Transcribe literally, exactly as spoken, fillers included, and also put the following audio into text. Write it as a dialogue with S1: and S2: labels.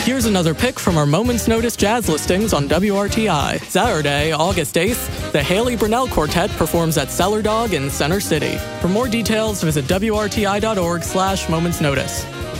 S1: Here's another pick from our Moments Notice jazz listings on W R T I. Saturday, August eighth, the Haley Brunell Quartet performs at Cellar Dog in Center City. For more details, visit W R T I dot org slash Moments Notice.